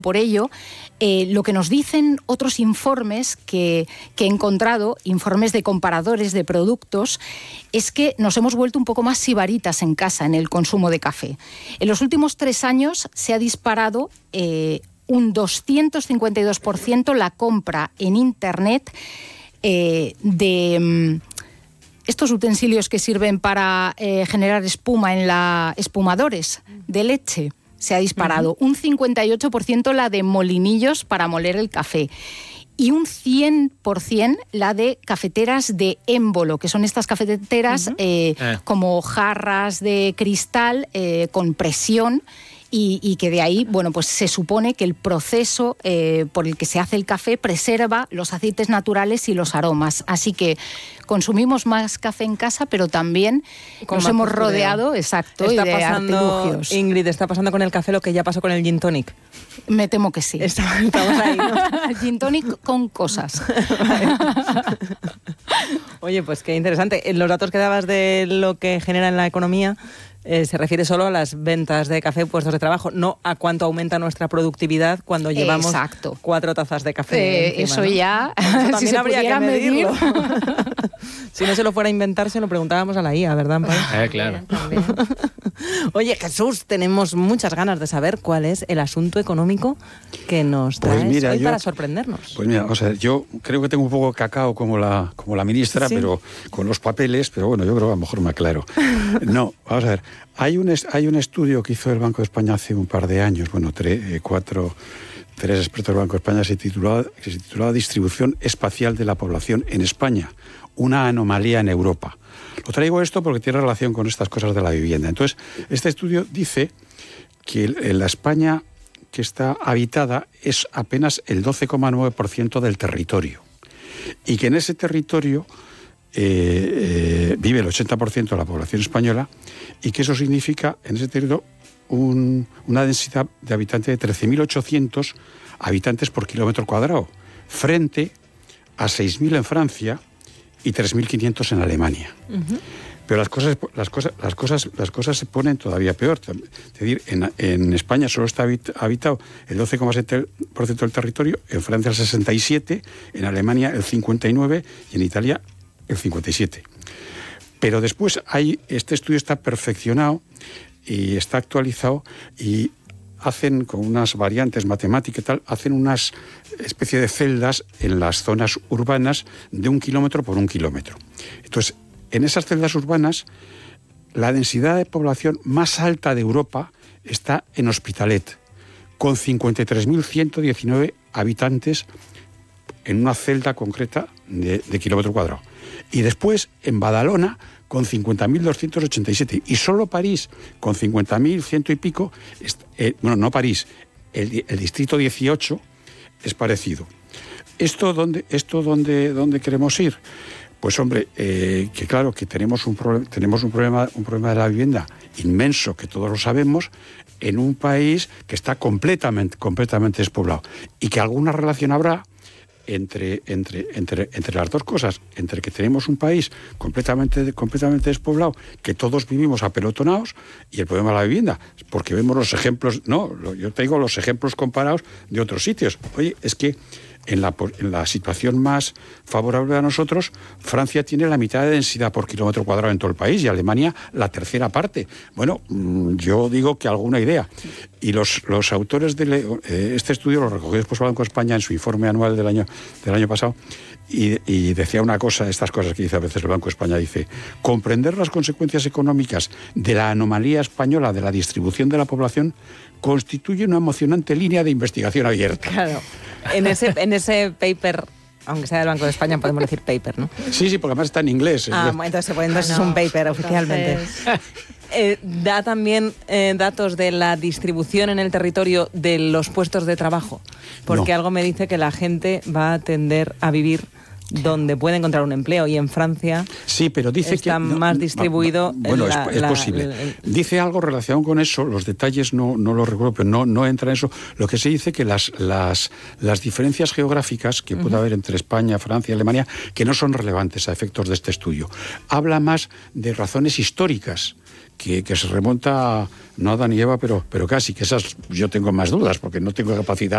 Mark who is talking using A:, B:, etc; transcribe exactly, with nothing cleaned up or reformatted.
A: Por ello, eh, lo que nos dicen otros informes que, que he encontrado, informes de comparadores de productos, es que nos hemos vuelto un poco más sibaritas en casa en el consumo de café. En los últimos tres años se ha disparado eh, un doscientos cincuenta y dos por ciento la compra en Internet eh, de mm, estos utensilios que sirven para eh, generar espuma en la espumadores de leche. Se ha disparado uh-huh. un cincuenta y ocho por ciento la de molinillos para moler el café y un cien por ciento la de cafeteras de émbolo, que son estas cafeteras uh-huh. eh, eh. como jarras de cristal eh, con presión. Y, y que de ahí, bueno, pues se supone que el proceso eh, por el que se hace el café preserva los aceites naturales y los aromas. Así que consumimos más café en casa, pero también con nos hemos postureo. rodeado, exacto,
B: está
A: y de
B: pasando,
A: artilugios.
B: Ingrid, ¿está pasando con el café lo que ya pasó con el gin tonic?
A: Me temo que sí.
B: Está, estamos ahí, ¿no?
A: Gin tonic con cosas.
B: Oye, pues qué interesante. Los datos que dabas de lo que genera en la economía Eh, se refiere solo a las ventas de café, puestos de trabajo, no a cuánto aumenta nuestra productividad cuando llevamos
A: Exacto.
B: cuatro tazas de café.
A: Eh,
B: encima,
A: eso
B: ¿no?
A: ya,
B: eso también
A: si se
B: habría que
A: medir.
B: medirlo. Si no se lo fuera a inventar, se lo preguntábamos a la I A, ¿verdad, Amparo?
C: Eh, claro.
A: También, también.
B: Oye, Jesús, tenemos muchas ganas de saber cuál es el asunto económico que nos traes
D: pues mira,
B: hoy
D: yo,
B: para sorprendernos.
D: Pues mira, o sea, yo creo que tengo un poco cacao como la, como la ministra, sí. pero con los papeles, pero bueno, yo creo que a lo mejor me aclaro. No, vamos a ver, hay un, hay un estudio que hizo el Banco de España hace un par de años, bueno, tres, eh, cuatro, tres expertos del Banco de España, se titulaba, que se titulaba Distribución Espacial de la Población en España, una anomalía en Europa. Lo traigo esto porque tiene relación con estas cosas de la vivienda. Entonces, este estudio dice que en la España que está habitada es apenas el doce coma nueve por ciento del territorio y que en ese territorio eh, eh, vive el ochenta por ciento de la población española y que eso significa en ese territorio un, una densidad de habitantes de trece mil ochocientos habitantes por kilómetro cuadrado, frente a seis mil en Francia y tres mil quinientos en Alemania. Uh-huh. Pero las cosas, las, cosas, las, cosas, las cosas se ponen todavía peor. Es decir, en, en España solo está habitado el doce coma siete por ciento del territorio, en Francia el sesenta y siete por ciento, en Alemania el cincuenta y nueve por ciento y en Italia el cincuenta y siete por ciento. Pero después hay, este estudio está perfeccionado y está actualizado y hacen con unas variantes matemáticas y tal, hacen unas especie de celdas en las zonas urbanas de un kilómetro por un kilómetro. Entonces, en esas celdas urbanas, la densidad de población más alta de Europa está en Hospitalet, con cincuenta y tres mil ciento diecinueve habitantes en una celda concreta de, de kilómetro cuadrado. Y después, en Badalona, con cincuenta mil doscientos ochenta y siete. Y solo París, con cincuenta mil ciento y pico, eh, bueno, no París, el, el distrito dieciocho es parecido. ¿Esto dónde, esto dónde, dónde queremos ir? Pues hombre, eh, que claro que tenemos un, pro, tenemos un, problema, un problema de la vivienda inmenso, que todos lo sabemos, en un país que está completamente, completamente despoblado. Y que alguna relación habrá Entre, entre, entre, entre las dos cosas, entre que tenemos un país completamente, completamente despoblado, que todos vivimos apelotonados, y el problema de la vivienda, porque vemos los ejemplos, no, yo te digo los ejemplos comparados de otros sitios. Oye, es que en la, en la situación más favorable a nosotros, Francia tiene la mitad de densidad por kilómetro cuadrado en todo el país y Alemania la tercera parte. Bueno, yo digo que alguna idea. Y los, los autores de eh, este estudio lo recogió después el Banco de España en su informe anual del año, del año pasado y, y decía una cosa, estas cosas que dice a veces el Banco de España, dice, comprender las consecuencias económicas de la anomalía española de la distribución de la población constituye una emocionante línea de investigación abierta.
B: Claro, en ese, en ese paper, aunque sea del Banco de España, podemos decir paper, ¿no?
D: Sí, sí, porque además está en inglés.
B: Ah, bueno, entonces, pues, entonces
A: no,
B: es un paper oficialmente.
A: Entonces...
B: Eh, da también eh, datos de la distribución en el territorio de los puestos de trabajo, porque no. Algo me dice que la gente va a tender a vivir donde puede encontrar un empleo, y en Francia
D: sí, pero dice
B: está
D: que, no,
B: más distribuido.
D: No, bueno, la, es, es la, posible. La, el, dice algo relacionado con eso, los detalles no, no los recuerdo, pero no, no entra en eso. Lo que se dice que las, las, las diferencias geográficas que uh-huh. puede haber entre España, Francia y Alemania, que no son relevantes a efectos de este estudio. Habla más de razones históricas, Que, que se remonta, no a Adán y Eva, pero, pero casi, que esas yo tengo más dudas, porque no tengo capacidad